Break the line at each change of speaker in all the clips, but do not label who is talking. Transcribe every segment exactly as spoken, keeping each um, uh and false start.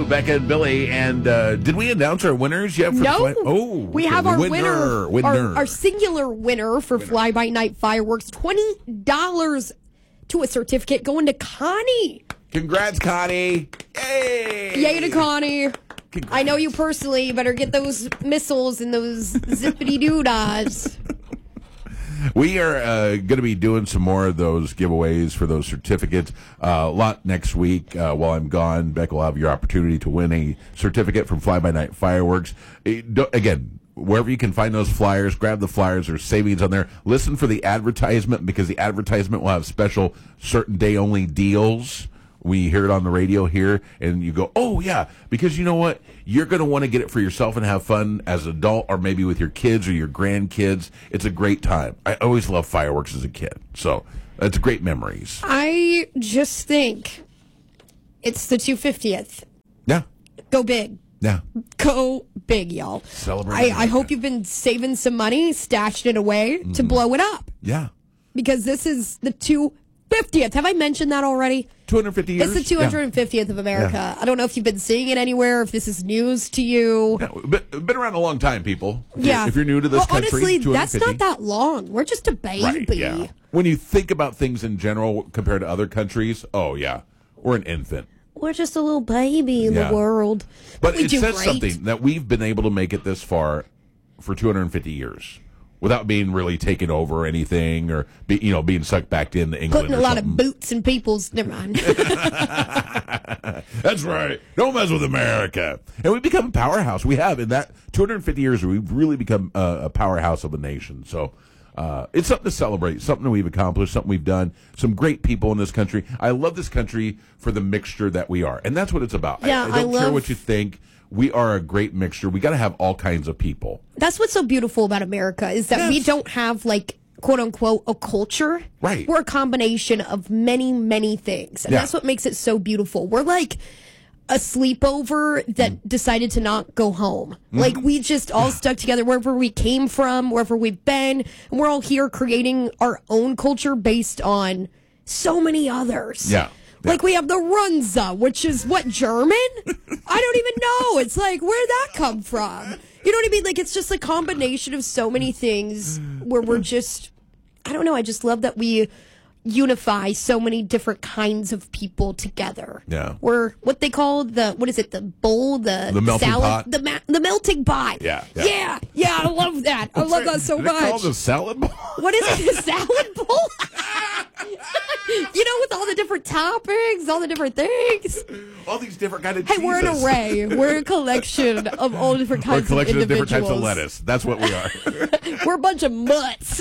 Becca and Billy. And uh, did we announce our winners yet? For
no.
fly- oh,
we
okay.
have
the
our
winner.
winner,
winner.
Our, our singular winner for winner. Fly By Night Fireworks. twenty dollars to a certificate going to Connie.
Congrats, Connie. Yay.
Yay to Connie.
Congrats.
I know you personally. You better get those missiles and those zippity doo-dahs.
We are uh, going to be doing some more of those giveaways for those certificates. Uh, a lot next week uh, while I'm gone. Beck will have your opportunity to win a certificate from Fly By Night Fireworks. It, don't, again, wherever you can find those flyers, grab the flyers. There's savings on there. Listen for the advertisement because the advertisement will have special certain day only deals. We hear it on the radio here, and you go, oh, yeah, because you know what? You're going to want to get it for yourself and have fun as an adult or maybe with your kids or your grandkids. It's a great time. I always loved fireworks as a kid, so it's great memories.
I just think it's the two hundred fiftieth.
Yeah.
Go big.
Yeah.
Go big, y'all.
Celebrate.
I, I hope you've been saving some money, stashed it away mm-hmm. to blow it up.
Yeah.
Because this is the two hundred fiftieth. Have I mentioned that already?
two hundred fifty years?
It's the two hundred fiftieth yeah. of America. Yeah. I don't know if you've been seeing it anywhere, if this is news to you.
Yeah, but been around a long time, people. If
yeah.
You're, if you're new to this
well,
country,
honestly, that's not that long. We're just a baby.
Right, yeah. When you think about things in general compared to other countries, oh, yeah, we're an infant.
We're just a little baby in
yeah.
the world.
But
we
it
do
says
great.
something that we've been able to make it this far for two hundred fifty years. Without being really taken over or anything, or be, you know, being sucked back into England.
Putting a lot something. of boots in people's. Never mind.
That's right. Don't mess with America. And we've become a powerhouse. We have in that two hundred fifty years. We've really become a, a powerhouse of a nation. So uh, it's something to celebrate. Something that we've accomplished. Something we've done. Some great people in this country. I love this country for the mixture that we are, and that's what it's about.
Yeah,
I, I don't
I
care
love-
what you think. We are a great mixture. We got to have all kinds of people.
That's what's so beautiful about America is that
yes.
we don't have like quote unquote a culture.
Right.
We're a combination of many, many things. And
yeah.
that's what makes it so beautiful. We're like a sleepover that mm. decided to not go home. Mm. Like we just all stuck together wherever we came from, wherever we've been. And we're all here creating our own culture based on so many others.
Yeah. Yeah.
Like we have the Runza, which is what, German? I don't even know. It's like, where'd that come from? You know what I mean? Like it's just a combination of so many things where we're just, I don't know. I just love that we unify so many different kinds of people together.
Yeah.
We're what they call the, what is it? The bowl, the,
the melting
salad,
pot.
The, ma- the melting pot.
Yeah. Yeah.
Yeah. Yeah. I love that. I love that so
is
much.
It called a salad bowl?
What is it? A salad bowl? You know, with all the different toppings, all the different things.
All these different kind of
Hey,
cheeses.
we're an array. We're a collection of all different
We're a
kinds
collection
of
of different
individuals.
types of lettuce. That's what we are.
We're a bunch of mutts.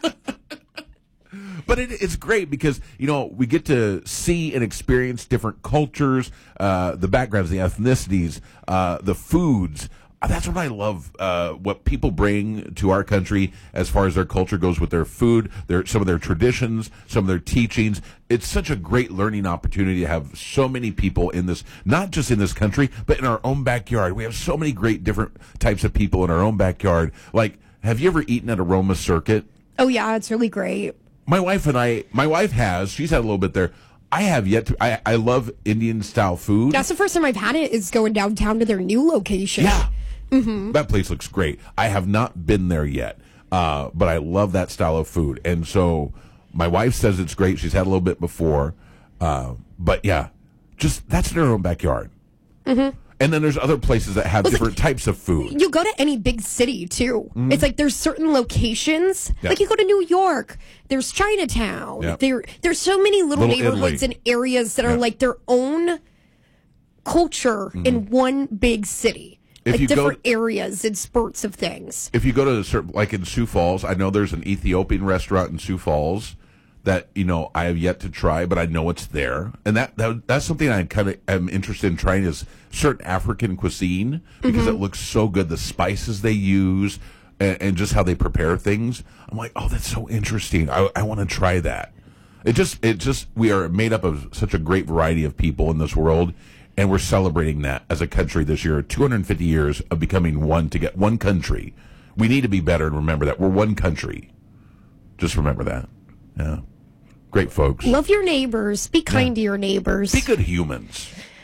But it, it's great because, you know, we get to see and experience different cultures, uh, the backgrounds, the ethnicities, uh, the foods. That's what I love, uh, what people bring to our country as far as their culture goes with their food, their some of their traditions, some of their teachings. It's such a great learning opportunity to have so many people in this, not just in this country, but in our own backyard. We have so many great different types of people in our own backyard. Like, have you ever eaten at Aroma Circuit?
Oh, yeah, it's really great.
My wife and I, my wife has, she's had a little bit there. I have yet to, I, I love Indian style food.
That's the first time I've had it is going downtown to their new location.
Yeah.
Mm-hmm.
That place looks great. I have not been there yet, uh, but I love that style of food. And so my wife says it's great. She's had a little bit before. Uh, but yeah, just that's in her own backyard.
Mm-hmm.
And then there's other places that have
well,
different
like,
types of food.
You go to any big city, too. Mm-hmm. It's like there's certain locations.
Yeah.
Like you go to New York, there's Chinatown.
Yeah.
There, There's so many little,
Little
neighborhoods
Italy.
and areas that
Yeah.
are like their own culture mm-hmm. in one big city.
If
like
you
different
go,
areas and spurts of things.
If you go to a certain, like in Sioux Falls, I know there's an Ethiopian restaurant in Sioux Falls that, you know, I have yet to try, but I know it's there. And that, that that's something I kind of am interested in trying is certain African cuisine because mm-hmm. it looks so good. The spices they use and, and just how they prepare things. I'm like, oh, that's so interesting. I, I want to try that. It just, it just, we are made up of such a great variety of people in this world. And we're celebrating that as a country this year, two hundred fifty years of becoming one to get one country. We need to be better and remember that we're one country. Just remember that. Yeah. Great folks.
Love your neighbors. Be kind
yeah.
to your neighbors.
Be good humans.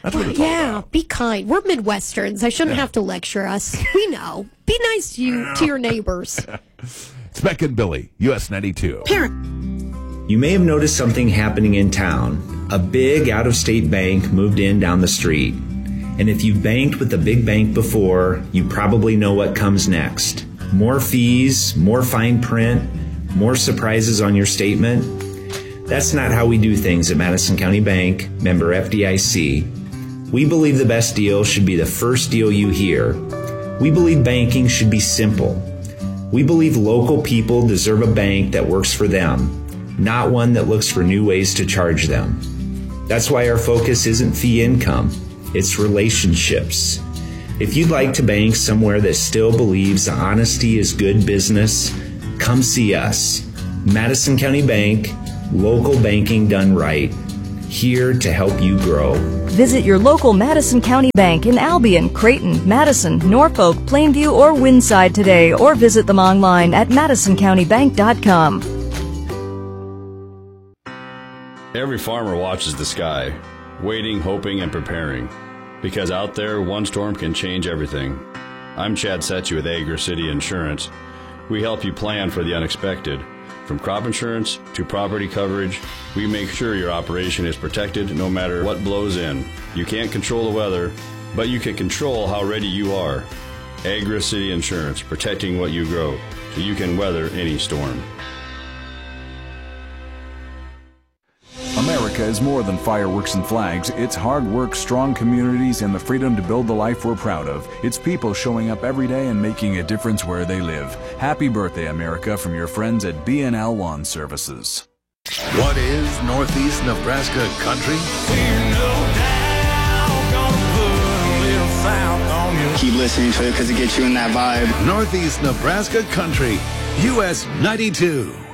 That's what it's all
Yeah,
about.
be kind. We're Midwesterns. I shouldn't
Yeah.
have to lecture us. We know. Be nice to you to your neighbors.
It's Beck and Billy, U S ninety-two.
You may have noticed something happening in town. A big out-of-state bank moved in down the street. And if you've banked with a big bank before, you probably know what comes next. More fees, more fine print, more surprises on your statement. That's not how we do things at Madison County Bank, member F D I C. We believe the best deal should be the first deal you hear. We believe banking should be simple. We believe local people deserve a bank that works for them, not one that looks for new ways to charge them. That's why our focus isn't fee income, it's relationships. If you'd like to bank somewhere that still believes honesty is good business, come see us. Madison County Bank, local banking done right. Here to help you grow.
Visit your local Madison County Bank in Albion, Creighton, Madison, Norfolk, Plainview, or Windside today, or visit them online at madison county bank dot com.
Every farmer watches the sky, waiting, hoping, and preparing. Because out there, one storm can change everything. I'm Chad Setchy with Agri City Insurance. We help you plan for the unexpected. From crop insurance to property coverage, we make sure your operation is protected no matter what blows in. You can't control the weather, but you can control how ready you are. Agri City Insurance, protecting what you grow, so you can weather any storm.
America is more than fireworks and flags. It's hard work, strong communities, and the freedom to build the life we're proud of. It's people showing up every day and making a difference where they live. Happy birthday, America, from your friends at B and L Lawn Services.
What is Northeast Nebraska country?
Keep listening to it because it gets you in that vibe.
Northeast Nebraska country, U S ninety-two.